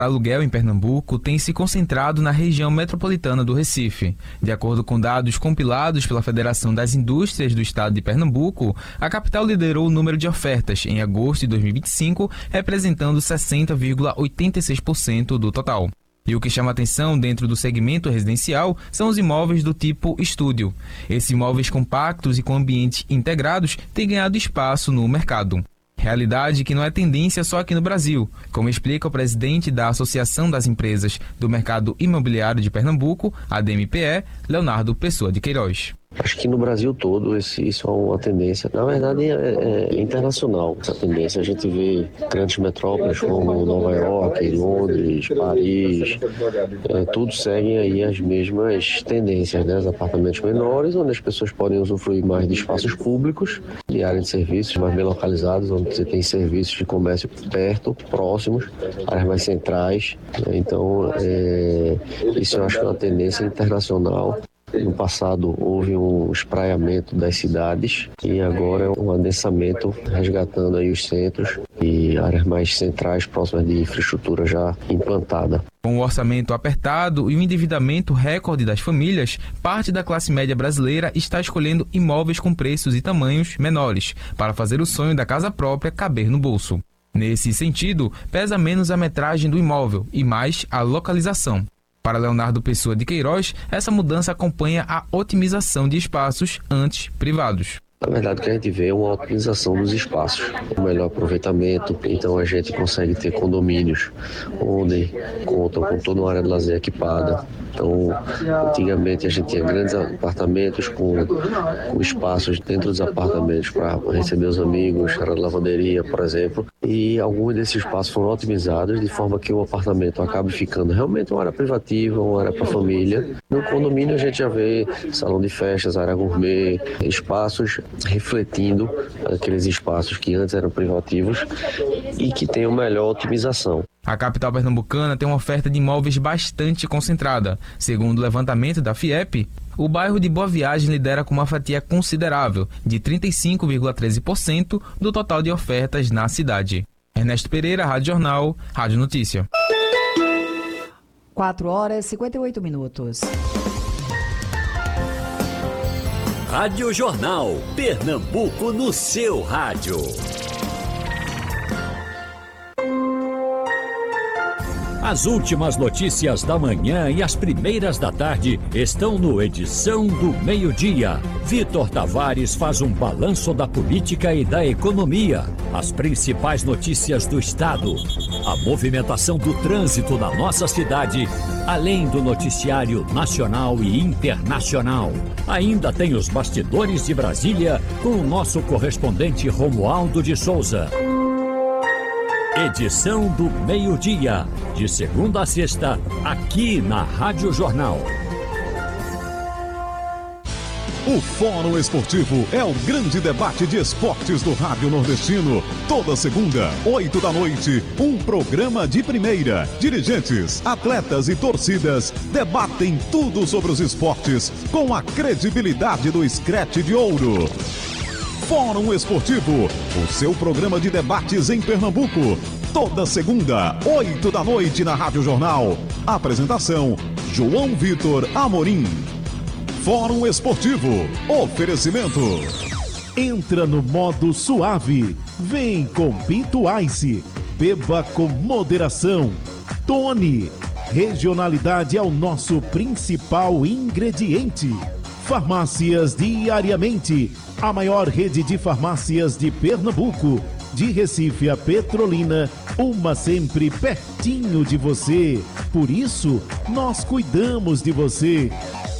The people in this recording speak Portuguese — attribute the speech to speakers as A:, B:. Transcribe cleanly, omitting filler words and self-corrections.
A: O aluguel em Pernambuco tem se concentrado na região metropolitana do Recife. De acordo com dados compilados pela Federação das Indústrias do Estado de Pernambuco, a capital liderou o número de ofertas em agosto de 2025, representando 60,86% do total. E o que chama atenção dentro do segmento residencial são os imóveis do tipo estúdio. Esses imóveis compactos e com ambientes integrados têm ganhado espaço no mercado. Realidade que não é tendência só aqui no Brasil, como explica o presidente da Associação das Empresas do Mercado Imobiliário de Pernambuco, ADMPE, Leonardo Pessoa de Queiroz.
B: Acho que no Brasil todo isso é uma tendência. Na verdade, é internacional essa tendência. A gente vê grandes metrópoles como Nova York, Londres, Paris, todos seguem aí as mesmas tendências, né? Os apartamentos menores, onde as pessoas podem usufruir mais de espaços públicos, de áreas de serviços mais bem localizados, onde você tem serviços de comércio perto, próximos, áreas mais centrais. Então, isso eu acho que é uma tendência internacional. No passado houve um espraiamento das cidades e agora é um adensamento resgatando aí os centros e áreas mais centrais próximas de infraestrutura já implantada.
A: Com o orçamento apertado e o endividamento recorde das famílias, parte da classe média brasileira está escolhendo imóveis com preços e tamanhos menores para fazer o sonho da casa própria caber no bolso. Nesse sentido, pesa menos a metragem do imóvel e mais a localização. Para Leonardo Pessoa de Queiroz, essa mudança acompanha a otimização de espaços antes privados.
B: Na verdade, o que a gente vê é uma otimização dos espaços, um melhor aproveitamento. Então, a gente consegue ter condomínios onde contam com toda uma área de lazer equipada. Então, antigamente a gente tinha grandes apartamentos com espaços dentro dos apartamentos para receber os amigos, área de lavanderia, por exemplo. E alguns desses espaços foram otimizados de forma que o apartamento acabe ficando realmente uma área privativa, uma área para a família. No condomínio a gente já vê salão de festas, área gourmet, espaços refletindo aqueles espaços que antes eram privativos e que têm uma melhor otimização.
A: A capital pernambucana tem uma oferta de imóveis bastante concentrada. Segundo o levantamento da FIEP, o bairro de Boa Viagem lidera com uma fatia considerável, de 35,13% do total de ofertas na cidade. Ernesto Pereira, Rádio Jornal, Rádio Notícia.
C: 4h58.
D: Rádio Jornal, Pernambuco no seu rádio. As últimas notícias da manhã e as primeiras da tarde estão no Edição do Meio-Dia. Vitor Tavares faz um balanço da política e da economia, as principais notícias do estado, a movimentação do trânsito na nossa cidade, além do noticiário nacional e internacional. Ainda tem os bastidores de Brasília com o nosso correspondente Romualdo de Souza. Edição do Meio-Dia, de segunda a sexta, aqui na Rádio Jornal.
E: O Fórum Esportivo é o grande debate de esportes do Rádio Nordestino. Toda segunda, 20h, um programa de primeira. Dirigentes, atletas e torcidas debatem tudo sobre os esportes com a credibilidade do Scratch de Ouro. Fórum Esportivo, o seu programa de debates em Pernambuco. Toda segunda, 20h, na Rádio Jornal. Apresentação, João Vitor Amorim. Fórum Esportivo, oferecimento. Entra no modo suave. Vem com Pinto Ice. Beba com moderação. Tony. Regionalidade é o nosso principal ingrediente. Farmácias Diariamente, a maior rede de farmácias de Pernambuco. De Recife a Petrolina, uma sempre pertinho de você. Por isso, nós cuidamos de você.